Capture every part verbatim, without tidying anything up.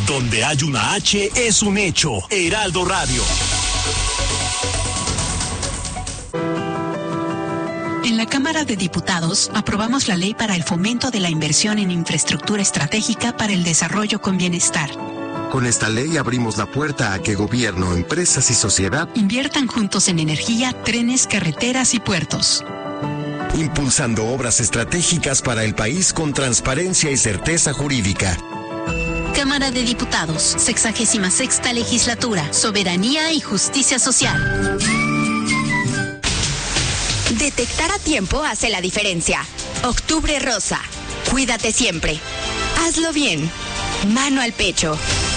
Donde hay una H es un hecho. Heraldo Radio. En la Cámara de Diputados aprobamos la ley para el fomento de la inversión en infraestructura estratégica para el desarrollo con bienestar. Con esta ley abrimos la puerta a que gobierno, empresas y sociedad inviertan juntos en energía, trenes, carreteras y puertos. Impulsando obras estratégicas para el país con transparencia y certeza jurídica. Cámara de Diputados, sexagésima sexta legislatura, soberanía y justicia social. Detectar a tiempo hace la diferencia. Octubre Rosa. Cuídate siempre. Hazlo bien. Mano al pecho.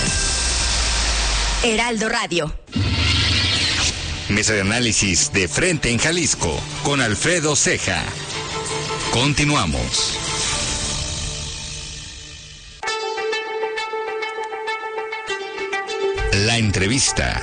Heraldo Radio. Mesa de análisis de Frente en Jalisco con Alfredo Ceja. Continuamos. La entrevista.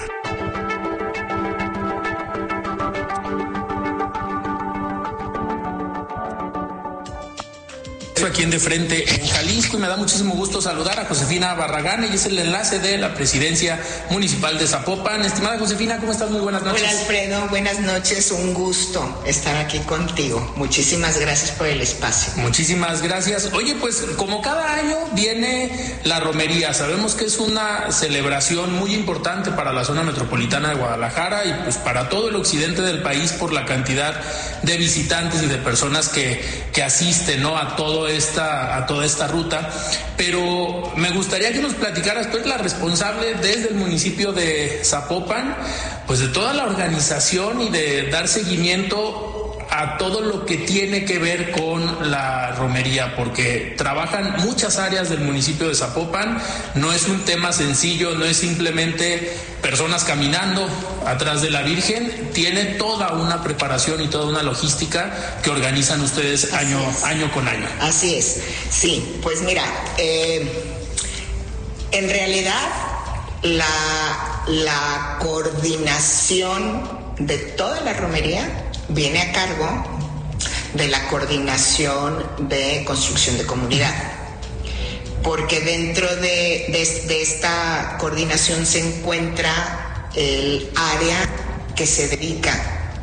Aquí en De Frente en Jalisco, y me da muchísimo gusto saludar a Josefina Barragán. Ella es el enlace de la Presidencia Municipal de Zapopan. Estimada Josefina, ¿cómo estás? Muy buenas noches. Hola Alfredo, buenas noches, un gusto estar aquí contigo. Muchísimas gracias por el espacio. Muchísimas gracias. Oye, pues como cada año viene la romería. Sabemos que es una celebración muy importante para la zona metropolitana de Guadalajara y pues para todo el occidente del país por la cantidad de visitantes y de personas que, que asisten, ¿no?, a todo esta, a toda esta ruta. Pero me gustaría que nos platicaras, tú eres la responsable desde el municipio de Zapopan, pues de toda la organización y de dar seguimiento a todo lo que tiene que ver con la romería, porque trabajan muchas áreas del municipio de Zapopan. No es un tema sencillo, no es simplemente personas caminando atrás de la Virgen, tiene toda una preparación y toda una logística que organizan ustedes año, año con año. Así es, sí, pues mira, eh, en realidad la, la coordinación de toda la romería viene a cargo de la coordinación de construcción de comunidad, porque dentro de, de, de esta coordinación se encuentra el área que se dedica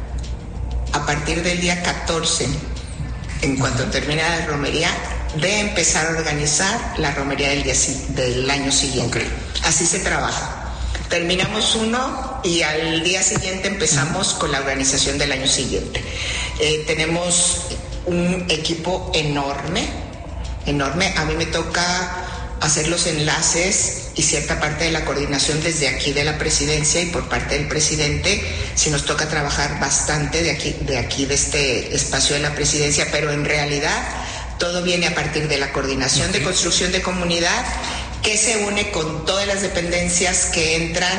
a partir del día catorce, en cuanto termina la romería, de empezar a organizar la romería del, día, del año siguiente. Okay. Así se trabaja. Terminamos uno y al día siguiente empezamos con la organización del año siguiente. Eh, tenemos un equipo enorme, enorme. A mí me toca hacer los enlaces y cierta parte de la coordinación desde aquí de la presidencia, y por parte del presidente sí nos toca trabajar bastante de aquí, de aquí de este espacio de la presidencia, pero en realidad todo viene a partir de la coordinación de construcción de comunidad, que se une con todas las dependencias que entran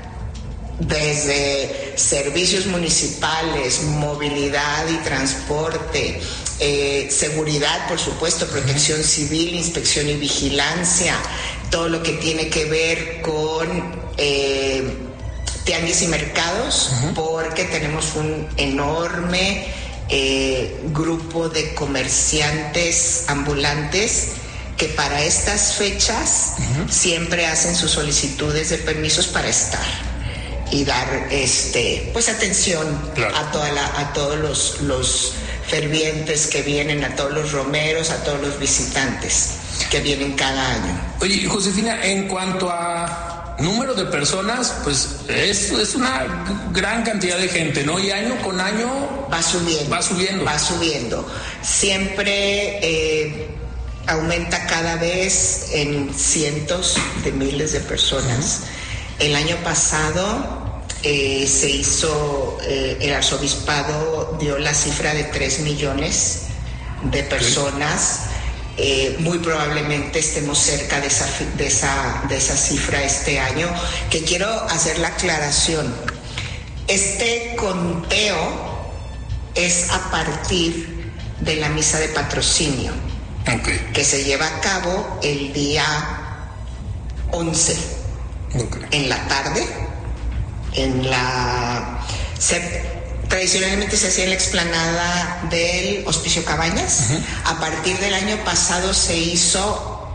desde servicios municipales, movilidad y transporte, eh, seguridad, por supuesto, protección civil, inspección y vigilancia, todo lo que tiene que ver con eh, tianguis y mercados, uh-huh. porque tenemos un enorme eh, grupo de comerciantes ambulantes que para estas fechas uh-huh. siempre hacen sus solicitudes de permisos para estar y dar este pues atención claro. a toda la, a todos los, los fervientes que vienen, a todos los romeros, a todos los visitantes que vienen cada año. Oye, Josefina, en cuanto a número de personas, pues es, es una gran cantidad de gente, ¿no? Y año con año va subiendo. Va subiendo. Va subiendo. Siempre eh, aumenta cada vez en cientos de miles de personas. Uh-huh. El año pasado eh, se hizo, eh, el arzobispado dio la cifra de tres millones de personas. Uh-huh. Eh, muy probablemente estemos cerca de esa, de, esa, de esa cifra este año, que quiero hacer la aclaración. Este conteo es a partir de la misa de patrocinio, okay. que se lleva a cabo el día once, okay. en la tarde, en la... Se, tradicionalmente se hacía en la explanada del Hospicio Cabañas. Uh-huh. A partir del año pasado se hizo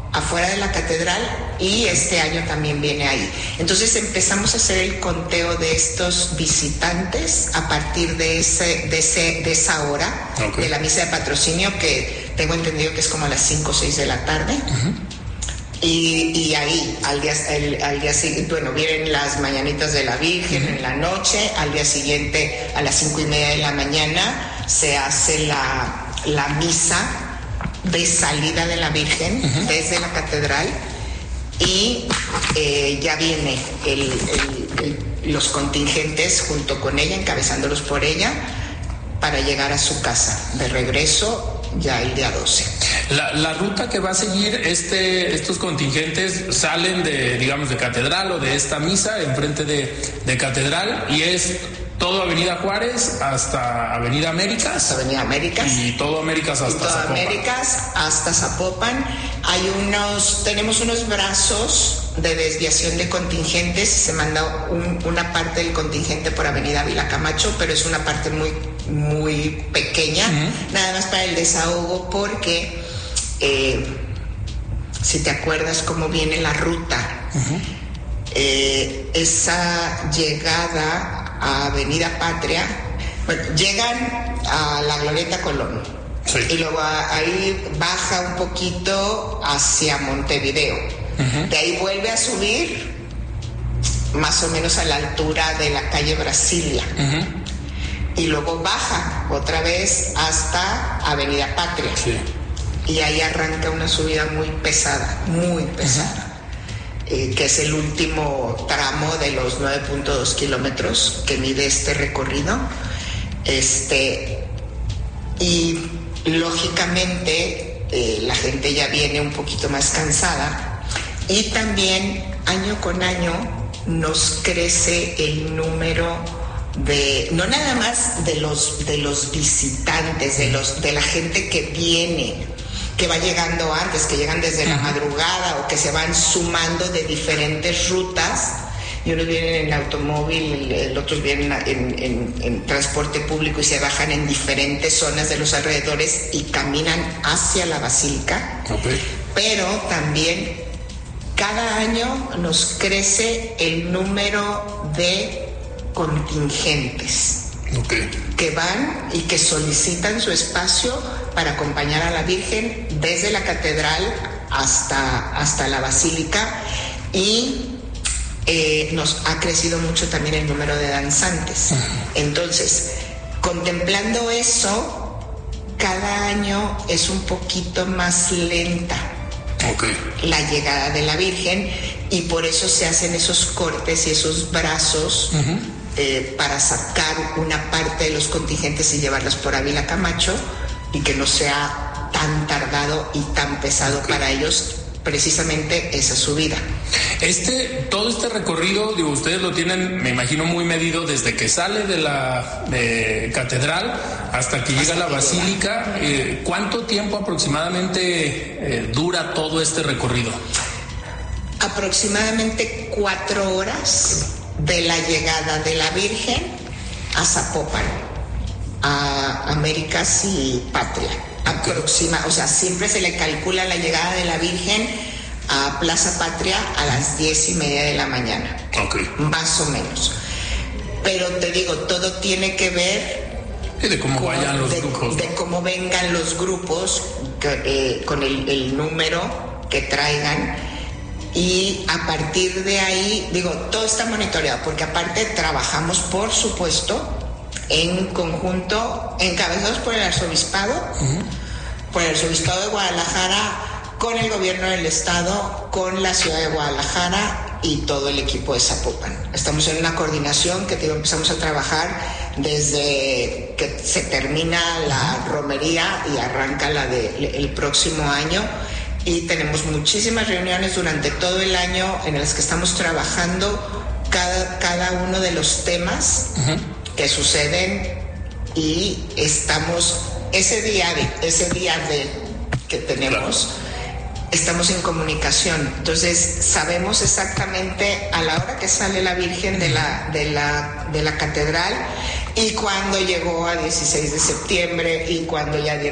afuera de la catedral, y este año también viene ahí. Entonces empezamos a hacer el conteo de estos visitantes a partir de ese, de ese, de esa hora, okay, de la misa de patrocinio, que tengo entendido que es como a las cinco o seis de la tarde. Uh-huh. Y, y ahí, al día, el, al día siguiente, bueno, vienen las mañanitas de la Virgen, uh-huh, en la noche. Al día siguiente, a las cinco y media de la mañana, se hace la, la misa de salida de la Virgen, uh-huh, desde la catedral, y eh, ya viene el, el, el, los contingentes junto con ella, encabezándolos por ella, para llegar a su casa de regreso ya el día doce. La, la ruta que va a seguir este, estos contingentes salen de, digamos, de catedral o de esta misa enfrente de, de catedral, y es todo Avenida Juárez hasta Avenida Américas. Hasta Avenida Américas. Y todo Américas hasta y todo Zapopan. Américas hasta Zapopan. Hay unos, tenemos unos brazos de desviación de contingentes. Se manda un, una parte del contingente por Avenida Vila Camacho, pero es una parte muy, muy pequeña, uh-huh, nada más para el desahogo, porque eh, si te acuerdas cómo viene la ruta, uh-huh, eh, esa llegada a Avenida Patria, bueno, llegan a la Glorieta Colón, sí, y luego a, ahí baja un poquito hacia Montevideo, uh-huh, de ahí vuelve a subir más o menos a la altura de la calle Brasilia, uh-huh, y luego baja otra vez hasta Avenida Patria, sí, y ahí arranca una subida muy pesada, muy pesada, uh-huh, Eh, que es el último tramo de los nueve punto dos kilómetros que mide este recorrido. Este, y lógicamente eh, la gente ya viene un poquito más cansada, y también año con año nos crece el número de, no nada más de los, de los visitantes, de, los, de la gente que viene, que va llegando antes, que llegan desde la madrugada o que se van sumando de diferentes rutas, y unos vienen en automóvil, el otros vienen en, en, en transporte público y se bajan en diferentes zonas de los alrededores y caminan hacia la basílica. Okay. Pero también cada año nos crece el número de contingentes, okay, que van y que solicitan su espacio para acompañar a la Virgen desde la catedral hasta, hasta la basílica, y eh, nos ha crecido mucho también el número de danzantes. Entonces, contemplando eso, cada año es un poquito más lenta, okay, la llegada de la Virgen, y por eso se hacen esos cortes y esos brazos, uh-huh, eh, para sacar una parte de los contingentes y llevarlos por Ávila Camacho, y que no sea tan tardado y tan pesado, okay, para ellos precisamente esa subida. Este, todo este recorrido, digo, ustedes lo tienen, me imagino, muy medido desde que sale de la de catedral hasta que hasta llega a la basílica. Eh, ¿Cuánto tiempo aproximadamente eh, dura todo este recorrido? Aproximadamente cuatro horas de la llegada de la Virgen a Zapopan, a Américas y Patria. Okay. Aproxima, o sea, siempre se le calcula la llegada de la Virgen a Plaza Patria a las diez y media de la mañana. Okay. Más o menos. Pero te digo, todo tiene que ver y de cómo con, vayan los de, grupos. De cómo vengan los grupos, que, eh, con el, el número que traigan. Y a partir de ahí, digo, todo está monitoreado, porque aparte trabajamos, por supuesto, en conjunto, encabezados por el arzobispado, uh-huh, por el arzobispado de Guadalajara, con el gobierno del estado, con la ciudad de Guadalajara y todo el equipo de Zapopan. Estamos en una coordinación que digo, empezamos a trabajar desde que se termina la romería y arranca la de el próximo año, y tenemos muchísimas reuniones durante todo el año en las que estamos trabajando cada, cada uno de los temas, uh-huh, que suceden, y estamos ese día de ese día de que tenemos, claro, estamos en comunicación. Entonces sabemos exactamente a la hora que sale la Virgen de la de la de la catedral, y cuando llegó a dieciséis de septiembre, y cuando ya dieron